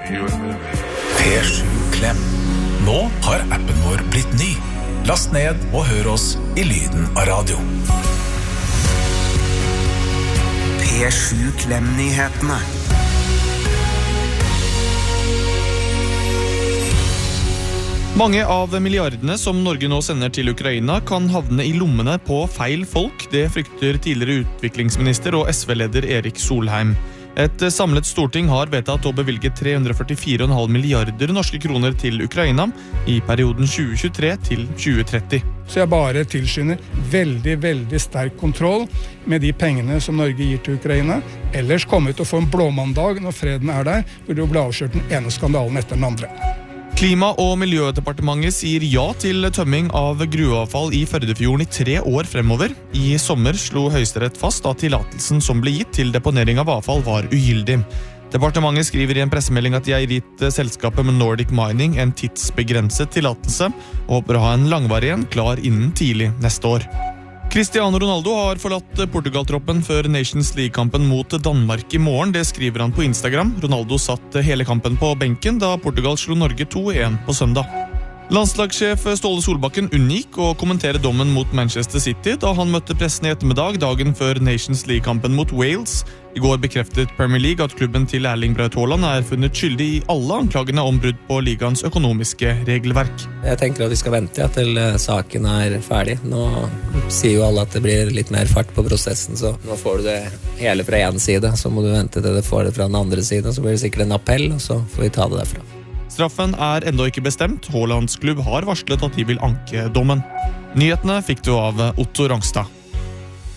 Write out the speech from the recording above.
P7 Klem. Nå har appen vår blitt ny. Last ned og hør oss i lyden av radio. P7 Klem-nyhetene. Mange av milliardene som Norge nå sender til Ukraina kan havne i lommene på feil folk. Det frykter tidligere utviklingsminister og SV-leder Erik Solheim. Et samlet storting har vedtatt å bevilge 344,5 milliarder norske kroner til Ukraina i perioden 2023 til 2030. Så jeg bare tilskynder veldig sterk kontroll med de pengene som Norge gir til Ukraina. Ellers kommer vi til å få en blåmandag når freden er der, hvor det blir avslørt den ene skandalen etter den andre. Klima- og miljødepartementet sier ja til tømming av gruveavfall i Førdefjorden i 3 år fremover. I sommer slo Høyesterett fast at tillatelsen som ble gitt til deponering av avfall var ugyldig. Departementet skriver i en pressemelding at de har gitt selskapet med Nordic Mining en tidsbegrenset tillatelse, og håper å ha en langvarig en klar innen tidlig neste år. Cristiano Ronaldo har forlatt Portugal-troppen før Nations League-kampen mot Danmark i morgen. Det skriver han på Instagram. Ronaldo satt hele kampen på benken da Portugal slo Norge 2-1 på søndag. Landslagssjef Ståle Solbakken unngikk å kommentere dommen mot Manchester City da han møtte pressen i ettermiddag dagen før Nations League-kampen mot Wales. I går bekreftet Premier League at klubben til Erling Braut Haaland er funnet skyldig i alle anklagene om brudd på ligaens økonomiske regelverk. Jeg tenker at vi skal vente til saken er ferdig. Nå sier jo alle at det blir litt mer fart på prosessen, så nå får du det hele fra en side, så må du vente til det får det fra den andre siden, så blir det sikkert en appell, og så får vi ta det derfra. Straffen er enda ikke bestemt. Haalands klubb har varslet at de vil anke dommen. Nyhetene fikk du av Otto Rangstad.